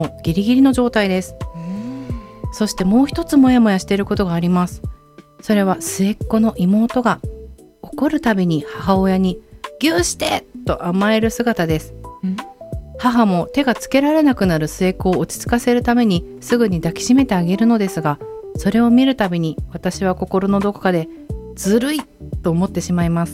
ギリギリの状態です。そしてもう一つモヤモヤしていることがあります。それは末っ子の妹が怒るたびに母親にギューしてと甘える姿です。母も手がつけられなくなる末っ子を落ち着かせるためにすぐに抱きしめてあげるのですが、それを見るたびに私は心のどこかでずるいと思ってしまいます。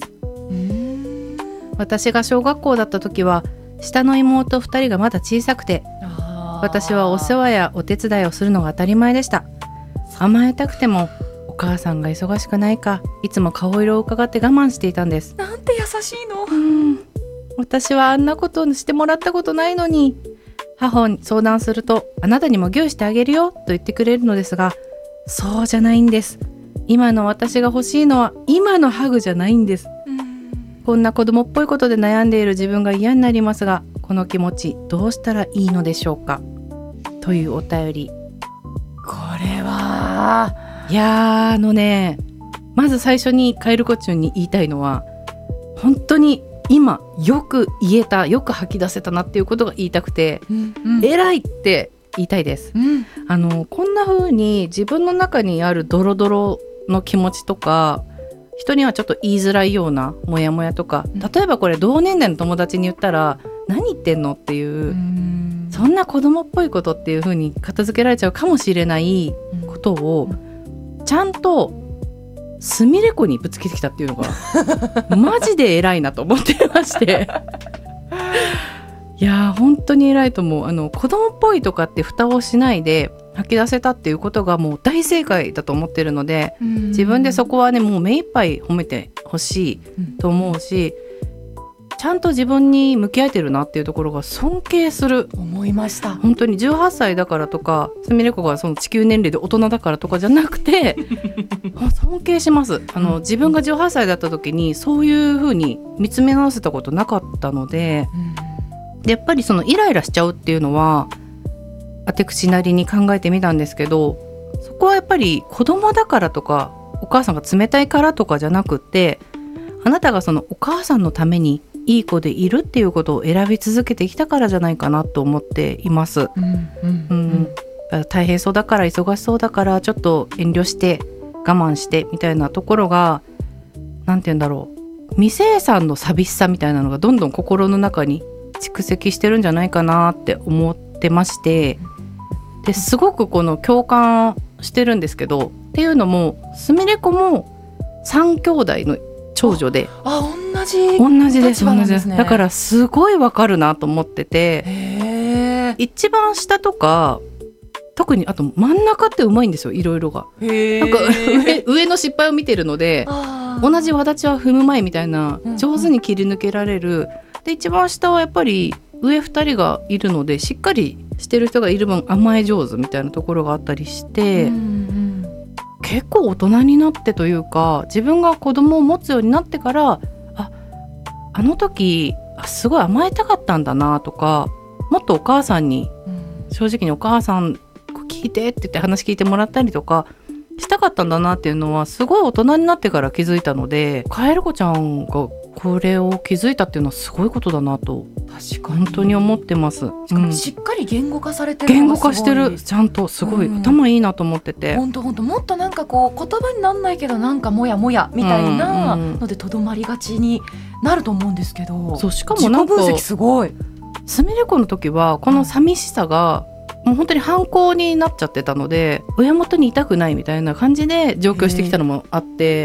私が小学校だった時は下の妹2人がまだ小さくて、私はお世話やお手伝いをするのが当たり前でした。甘えたくてもお母さんが忙しくないかいつも顔色を伺って我慢していたんです。 なんて優しいの。 私はあんなことをしてもらったことないのに。母に相談すると、あなたにもギューしてあげるよと言ってくれるのですが、そうじゃないんです。今の私が欲しいのは今のハグじゃないんです。こんな子供っぽいことで悩んでいる自分が嫌になりますが、この気持ちどうしたらいいのでしょうか、というお便り。 これはいやまず最初にカエルコチュンに言いたいのは、本当に今よく言えた、よく吐き出せたなっていうことが言いたくて、偉いって言いたいです。こんな風に自分の中にあるドロドロの気持ちとか、人にはちょっと言いづらいようなモヤモヤとか、例えばこれ同年代の友達に言ったら何言ってんのっていう、そんな子供っぽいことっていう風に片付けられちゃうかもしれないことをちゃんとすみれ子にぶつけてきたっていうのがマジで偉いなと思ってましていや本当に偉いと思う。子供っぽいとかって蓋をしないで吐き出せたっていうことがもう大正解だと思ってるので、自分でそこはねもう目いっぱい褒めてほしいと思うし、ちゃんと自分に向き合えてるなっていうところが尊敬する。 思いました。 本当に18歳だからとか、すみれ子がその地球年齢で大人だからとかじゃなくて尊敬します。自分が18歳だった時にそういう風に見つめ直せたことなかったので、でやっぱりそのイライラしちゃうっていうのは当て口なりに考えてみたんですけど、そこはやっぱり子供だからとかお母さんが冷たいからとかじゃなくて、あなたがそのお母さんのためにいい子でいるっていうことを選び続けてきたからじゃないかなと思っています。大変そうだから、忙しそうだからちょっと遠慮して我慢してみたいなところが、なんて言うんだろう、未生産の寂しさみたいなのがどんどん心の中に蓄積してるんじゃないかなって思ってまして、ですごくこの共感してるんですけど、っていうのもすみれ子も3兄弟の長女で、 同じです。だからすごいわかるなと思ってて、一番下とか特にあと真ん中ってうまいんですよ、いろいろが。なんか上の失敗を見てるので、同じ轍は踏む前みたいな上手に切り抜けられる。で一番下はやっぱり上2人がいるので、しっかりしてる人がいる分甘え上手みたいなところがあったりして、結構大人になってというか、自分が子供を持つようになってから、あの時すごい甘えたかったんだなとか、もっとお母さんに正直にお母さん聞いてって言って話聞いてもらったりとかしたかったんだなっていうのはすごい大人になってから気づいたので、カエル子ちゃんがこれを気づいたっていうのはすごいことだなと本当に思ってます。 しかもしっかり言語化されてる言語化してる、ちゃんとすごい、頭いいなと思ってて、 本当もっとなんかこう言葉になんないけどなんかもやもやみたいなのでとどまりがちになると思うんですけど、 そうしかもなんか自己分析すごい。 すみれ子の時はこの寂しさがもう本当に反抗になっちゃってたので、親元にいたくないみたいな感じで上京してきたのもあって、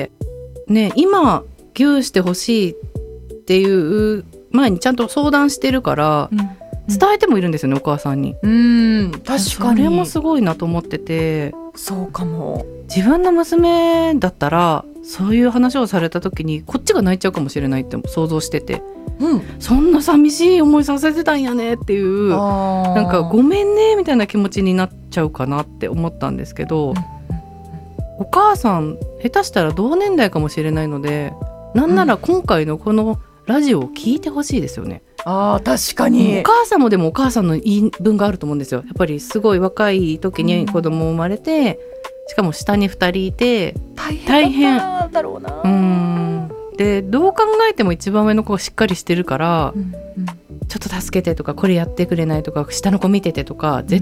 今ギューしてほしいっていう前にちゃんと相談してるから、伝えてもいるんですよね、お母さんに。 確かにそれもすごいなと思ってて、 そうかも。 自分の娘だったらそういう話をされた時にこっちが泣いちゃうかもしれないって想像してて、そんな寂しい思いさせてたんやねっていう、なんかごめんねみたいな気持ちになっちゃうかなって思ったんですけど、お母さん下手したら同年代かもしれないので、なんなら今回のこのラジオを聞いてほしいですよね。 確かに。 お母さんもでもお母さんの言い分があると思うんですよ。やっぱりすごい若い時に子供生まれて、しかも下に2人いて大変だろうな。 でどう考えても一番上の子がしっかりしてるから、 ちょっと助けてとかこれやってくれないとか下の子見ててとか絶